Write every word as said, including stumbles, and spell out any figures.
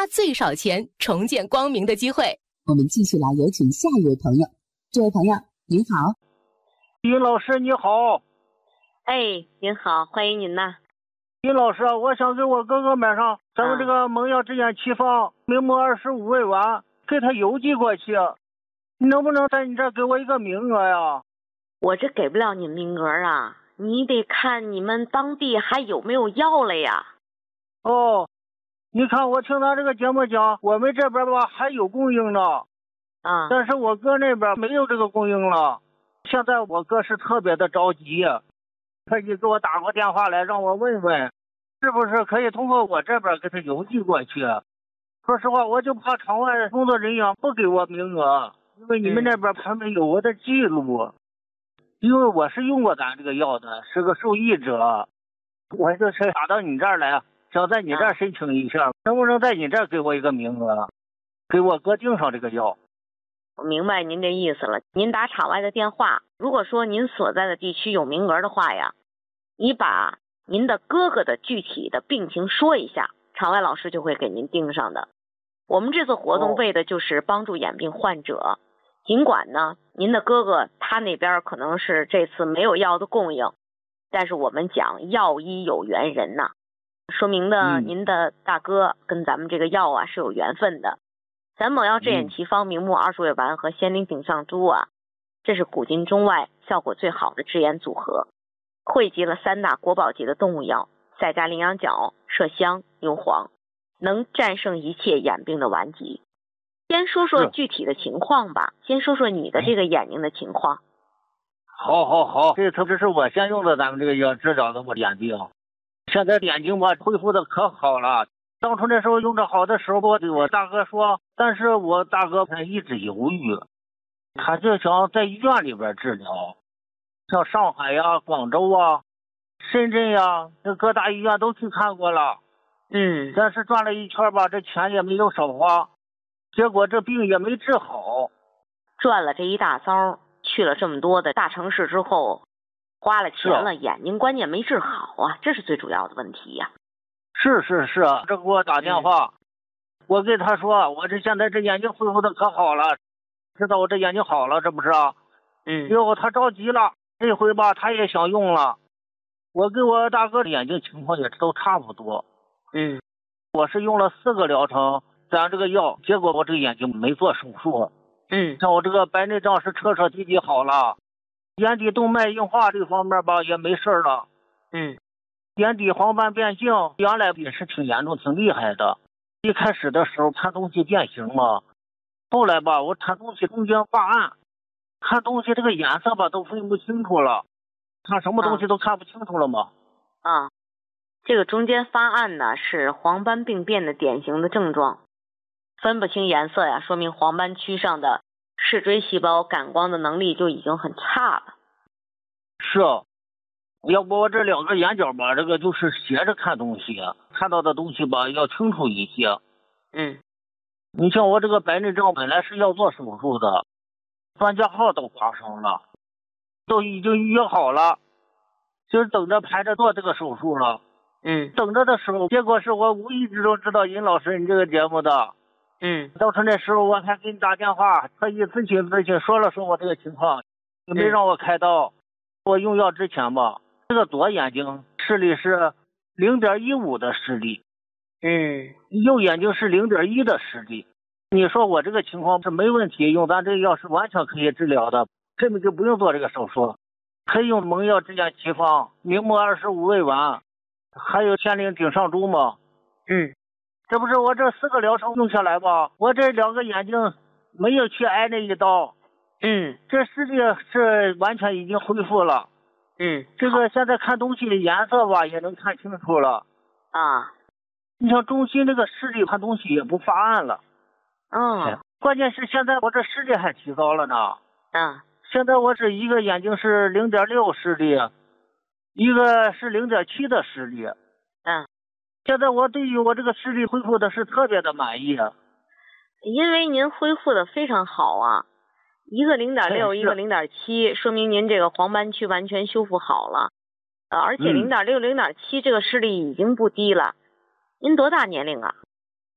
最少钱重见光明的机会。 我们继续来有请下一位朋友。这位朋友您好。 尹老师你好。 哎，您好，欢迎您呐。 尹老师，我想给我哥哥买上咱们这个蒙药之眼奇方明目二十五味丸，给他邮寄过去，你能不能在你这儿给我一个名额呀？ 我这给不了你名额啊，你得看你们当地还有没有药了呀。 哦，你看我听咱这个节目讲，我们这边吧还有供应呢， 啊， 但是我哥那边没有这个供应了。现在我哥是特别的着急，特意给我打过电话来让我问问，是不是可以通过我这边给他邮寄过去。说实话，我就怕场外工作人员不给我名额，因为你们那边他们有我的记录，因为我是用过咱这个药的，是个受益者，我就是打到你这儿来，想在你这儿申请一下，能不能在你这儿给我一个名额，给我哥订上这个药。 我明白您这意思了，您打场外的电话，如果说您所在的地区有名额的话呀，你把您的哥哥的具体的病情说一下，场外老师就会给您订上的。我们这次活动为的就是帮助眼病患者，哦、尽管呢您的哥哥他那边可能是这次没有药的供应，但是我们讲药医有缘人呐、啊，说明呢、嗯、您的大哥跟咱们这个药啊是有缘分的。咱蒙药之眼奇方明目二十味丸和仙灵顶上珠啊，这是古今中外效果最好的治眼组合，汇集了三大国宝级的动物药，再加羚羊角、麝香、牛黄，能战胜一切眼病的顽疾。先说说具体的情况吧，先说说你的这个眼睛的情况。 好好好，这次这是我先用的咱们这个药治疗的我眼病，现在眼睛吧恢复的可好了。当初那时候用着好的时候，我对我大哥说，但是我大哥他一直犹豫，他就想在医院里边治疗，像上海呀、广州啊、深圳呀，这各大医院都去看过了， 嗯， 但是转了一圈吧，这钱也没有少花，结果这病也没治好。 转了这一大遭，去了这么多的大城市之后，花了钱了，眼睛关键没治好啊，这是最主要的问题呀、啊。 是是是，这给我打电话，嗯、我给他说，我这现在这眼睛恢复的可好了，知道我这眼睛好了，这不是？ 嗯。 结果他着急了，这回吧，他也想用了。我给我大哥的眼睛情况也都差不多。 嗯。 我是用了四个疗程，咱这个药，结果我这个眼睛没做手术。 嗯。 像我这个白内障是彻彻底底好了，眼底动脉硬化这方面吧也没事了。 嗯。 眼底黄斑变性原来也是挺严重挺厉害的，一开始的时候看东西变形嘛，后来吧我看东西中间发暗，看东西这个颜色吧都分不清楚了，看什么东西都看不清楚了嘛。 啊，这个中间发暗呢是黄斑病变的典型的症状，分不清颜色呀，说明黄斑区上的视锥细胞感光的能力就已经很差了。 是啊，要不我这两个眼角吧，这个就是斜着看东西，看到的东西吧要清楚一些。 嗯， 你像我这个白内障本来是要做手术的，专家号都挂上了，都已经预约好了，就是等着排着做这个手术了。 嗯， 等着的时候，结果是我无意之中知道尹老师你这个节目的。 嗯， 当时那时候我还给你打电话，特意咨询咨询，说了说我这个情况，也没让我开刀。我用药之前吧，这个左眼睛视力是零点一五的视力， 嗯， 右眼睛是零点一的视力。你说我这个情况是没问题，用咱这个药是完全可以治疗的，根本就不用做这个手术，可以用蒙药之眼奇方明目二十五味丸，还有仙灵顶上珠嘛。 嗯， 这不是我这四个疗程用下来吧，我这两个眼睛没有去挨那一刀。 嗯， 这视力是完全已经恢复了。 嗯， 这个现在看东西的颜色吧也能看清楚了啊。 你像中心这个视力看东西也不发暗了。 嗯、 哎，关键是现在我这视力还提高了呢。 嗯， 现在我这一个眼睛是零点六视力，一个是零点七的视力。 嗯， 现在我对于我这个视力恢复的是特别的满意。 因为您恢复的非常好啊，一个零点六，一个零点七，说明您这个黄斑区完全修复好了。呃，而且零点六、零点七这个视力已经不低了。您多大年龄啊？